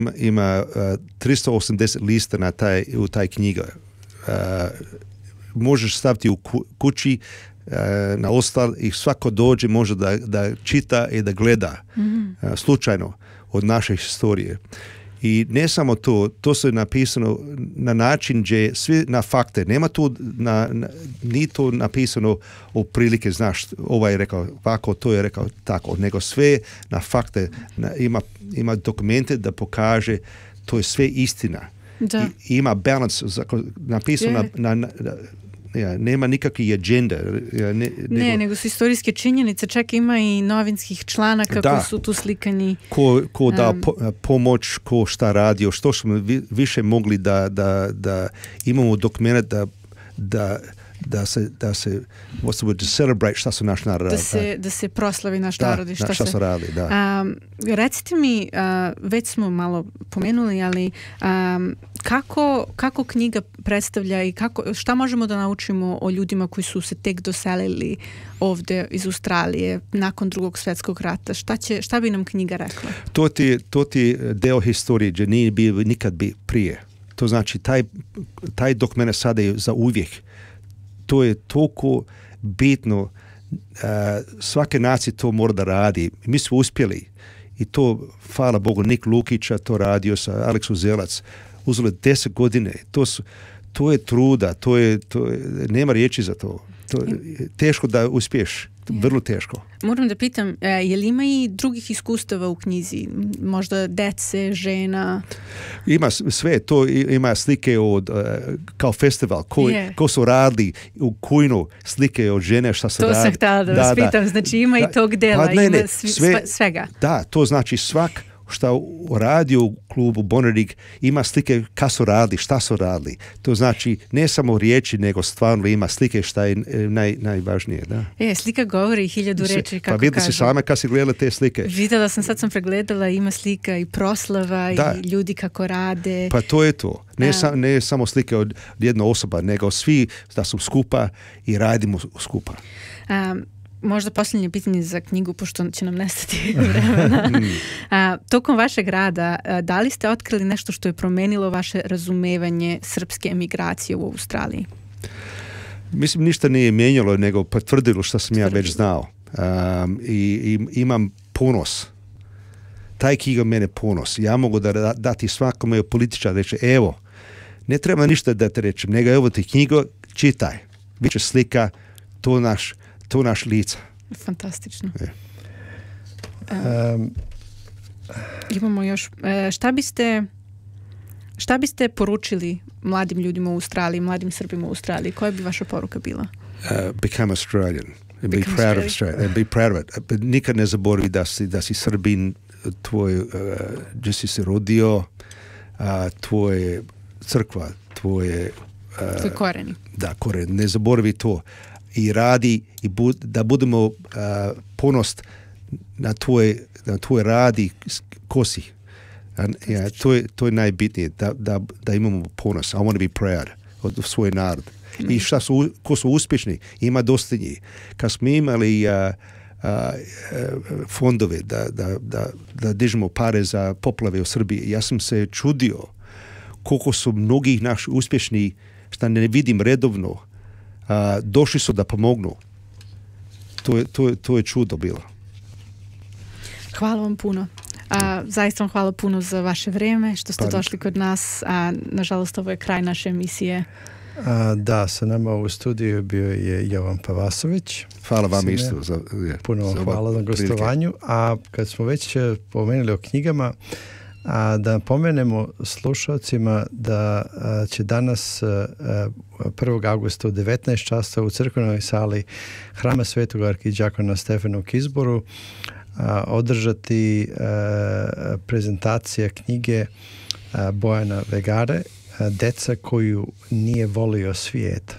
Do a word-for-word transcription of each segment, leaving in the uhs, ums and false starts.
ima uh, tristo osamdeset lista na taj, u taj knjiga. Uh, možeš staviti u ku, kući uh, na ostal i svako dođe može da, da čita i da gleda mm-hmm. uh, slučajno od naše historije. I ne samo to, to se napisano na način gdje svi na fakte, nema tu, na, na, ni to napisano u prilike, znaš, ovaj je rekao ovako, to je rekao tako, nego sve na fakte, na, ima, ima dokumente da pokaže to je sve istina. Da. I, ima balans, napisano yeah. na, na, na ja, nema nikakve agenda. Ja, ne, nego, ne, nego su istorijske činjenice, čak ima i novinskih članaka da, koji su tu slikani. Ko, ko da um, po, pomoć, ko šta radio, što smo vi, više mogli da, da, da imamo dokument da, da, da se, da se what's the word, to celebrate šta su naš narod. Da se, da se proslavi naš da, narod i šta, šta, šta se... su radili, da. Um, recite mi, uh, već smo malo pomenuli, ali um, kako, kako knjiga predstavlja i kako, šta možemo da naučimo o ljudima koji su se tek doselili ovde iz Australije nakon drugog svjetskog rata? Šta, će, šta bi nam knjiga rekla? To ti, to ti deo historije gdje nije bio nikad bi prije. To znači taj, taj dokument sada je za uvijek. To je toliko bitno. Uh, svake nacije to mora da radi. Mi smo uspjeli. I to, hvala Bogu, Nik Lukića to radio sa Aleksom Zelac. Uzelo deset godine. To, su, to je truda. To je, to je, nema riječi za to. To je teško da uspiješ. Vrlo teško. Moram da pitam, je li ima i drugih iskustava u knjizi? Možda dece, žena? Ima sve. To ima slike od, kao festival. Ko, yeah. ko su radili u Kujnu, slike od žene šta se radi. To sam htjela da vas pitam. Znači ima da, i tog dela, pa, ne, ne, ima svi, sve, svega. Da, to znači svak šta radi u klubu Bonarig ima slike ka su radili, šta su radili. To znači ne samo riječi, nego stvarno ima slike šta je naj, najvažnije. Da. E, slika govori hiljadu reči, kako pa vidjela kažu. Si sama kad si gledala te slike. Vidjela sam, sad sam pregledala, ima slika i proslava da. I ljudi kako rade. Pa to je to. Ne, sam, ne samo slike od jedna osoba, nego svi da su skupa i radimo skupa. Um, Možda posljednje pitanje za knjigu, pošto će nam nestati vremena. A, tokom vašeg rada, a, da li ste otkrili nešto što je promenilo vaše razumevanje srpske emigracije u Australiji? Mislim, ništa nije mijenjalo, nego potvrdilo što sam ja već znao. Um, i, i imam ponos. Taj knjiga mene ponos. Ja mogu da dati svakome političar reći, evo, ne treba ništa da te rečem, nego evo ti knjigu, čitaj. Biće slika, to naš to naš lica. Fantastično. Je. Um, imamo još, šta biste šta biste poručili mladim ljudima u Australiji, mladim Srbima u Australiji? Koja bi vaša poruka bila? Uh, become Australian. And be Become proud of Australia. And be proud of it. But nikad ne zaboravi da si, da si Srbin, tvoj, uh, gdje si se rodio, uh, tvoje crkva, tvoje... Uh, tvoj koreni. Da, koren. Ne zaboravi to. I radi i bud, da budemo uh, ponost na tvoj, na tvoj radi ko si. Ja, to, je, to je najbitnije, da, da, da imamo ponos. I want to be proud od svoj narod. Mm. I šta su, ko su uspješni, ima dosta njih. Kad smo imali uh, uh, fondove da, da, da, da dižemo pare za poplave u Srbiji, ja sam se čudio koliko su mnogih naši uspješni, šta ne vidim redovno, Uh, došli su da pomognu. To je, to je, to je čudo bilo. Hvala vam puno. A, zaista vam hvala puno za vaše vrijeme, što ste pa, došli kod nas, a nažalost ovo je kraj naše emisije. A, da, sa nama u studiju bio je Jovan Pavasović. Hvala vam Sine, isto. Za, je, puno za hvala na gostovanju. Prilike. A kad smo već pomenuli o knjigama, a da pomenemo slušalcima da a, će danas a, prvog avgusta u devetnaest časova u crkvenoj sali Hrama Svetog arkidijakona Stefana u Kizboru a, održati a, prezentacija knjige a, Bojana Vegare a, Deca koju nije volio svijet.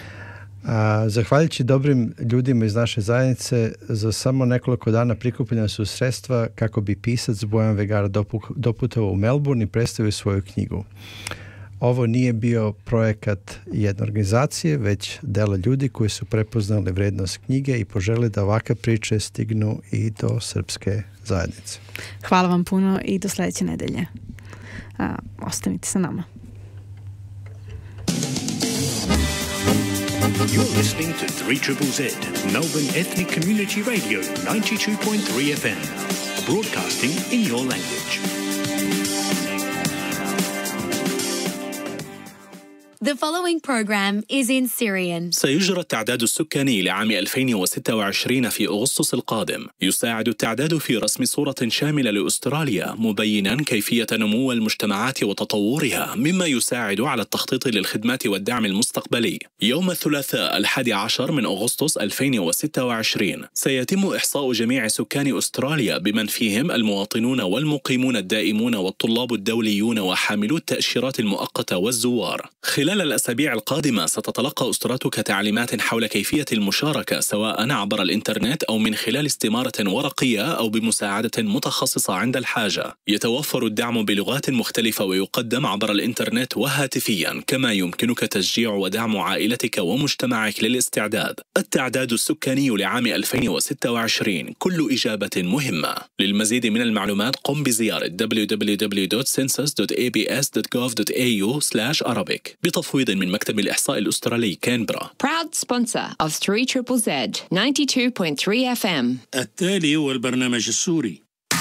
A, zahvaljujući dobrim ljudima iz naše zajednice, za samo nekoliko dana prikupljena su sredstva kako bi pisac Bojan Vegara doputovao u Melbourne i predstavio svoju knjigu. Ovo nije bio projekat jedne organizacije, već delo ljudi koji su prepoznali vrednost knjige i poželili da ovakve priče stignu i do srpske zajednice. Hvala vam puno i do sljedeće nedelje. A, ostanite sa nama. You're listening to three Z Z, Melbourne Ethnic Community Radio, ninety-two point three F M, broadcasting in your language. The following program is in Syrian. سيجرى التعداد السكاني لعام ألفين وستة وعشرين في أغسطس القادم. يساعد التعداد في رسم صورة شاملة لأستراليا، مبينا كيفية نمو المجتمعات وتطورها، مما يساعد على التخطيط للخدمات والدعم المستقبلي. يوم الثلاثاء الحادي عشر من أغسطس ألفين وستة وعشرين سيتم إحصاء جميع سكان أستراليا بمن فيهم المواطنون والمقيمون الدائمون والطلاب الدوليون وحاملو التأشيرات المؤقتة والزوار. خلال الأسابيع القادمة ستتلقى أسرتك تعليمات حول كيفية المشاركة، سواء عبر الإنترنت أو من خلال استمارة ورقية أو بمساعدة متخصصة عند الحاجة. يتوفر الدعم بلغات مختلفة ويقدم عبر الإنترنت وهاتفيا، كما يمكنك تشجيع ودعم عائلتك ومجتمعك للاستعداد. التعداد السكاني لعام ألفين وستة وعشرين كل إجابة مهمة. للمزيد من المعلومات قم بزيارة دبليو دبليو دبليو دوت سنسس دوت إيه بي إس دوت جوف دوت إيه يو سلاش أرابيك بتفويض من مكتب الإحصاء الأسترالي كانبرا. Proud sponsor of three Z Z, ninety-two point three F M. التالي هو البرنامج السوري.